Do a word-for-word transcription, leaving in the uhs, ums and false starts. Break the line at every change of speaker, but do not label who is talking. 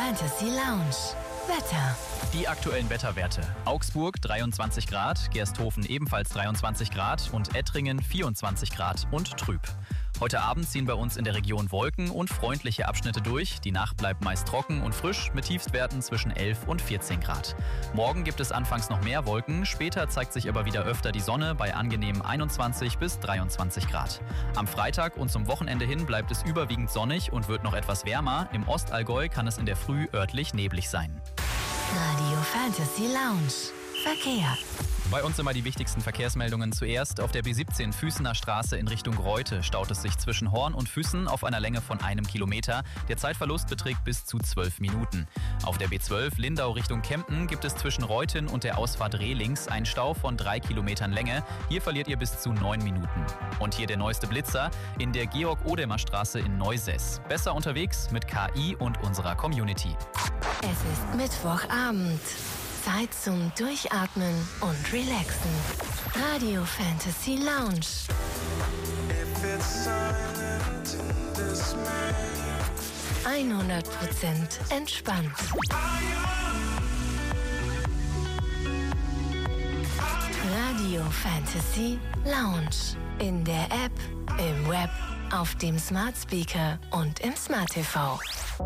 Fantasy Lounge. Wetter.
Die aktuellen Wetterwerte. Augsburg dreiundzwanzig Grad, Gersthofen ebenfalls dreiundzwanzig Grad und Ettringen vierundzwanzig Grad und trüb. Heute Abend ziehen bei uns in der Region Wolken und freundliche Abschnitte durch. Die Nacht bleibt meist trocken und frisch mit Tiefstwerten zwischen elf und vierzehn Grad. Morgen gibt es anfangs noch mehr Wolken, später zeigt sich aber wieder öfter die Sonne bei angenehmen einundzwanzig bis dreiundzwanzig Grad. Am Freitag und zum Wochenende hin bleibt es überwiegend sonnig und wird noch etwas wärmer. Im Ostallgäu kann es in der Früh örtlich neblig sein.
Radio Fantasy Lounge. Verkehr.
Bei uns immer die wichtigsten Verkehrsmeldungen. Zuerst auf der B siebzehn Füssener Straße in Richtung Reute staut es sich zwischen Horn und Füssen auf einer Länge von einem Kilometer. Der Zeitverlust beträgt bis zu zwölf Minuten. Auf der B zwölf Lindau Richtung Kempten gibt es zwischen Reuten und der Ausfahrt Rehlings einen Stau von drei Kilometern Länge. Hier verliert ihr bis zu neun Minuten. Und hier der neueste Blitzer in der Georg-Odemer-Straße in Neusäß. Besser unterwegs mit K I und unserer Community.
Es ist Mittwochabend. Zeit zum Durchatmen und Relaxen. Radio Fantasy Lounge. hundert Prozent entspannt. Radio Fantasy Lounge. In der App, im Web, auf dem Smart Speaker und im Smart T V.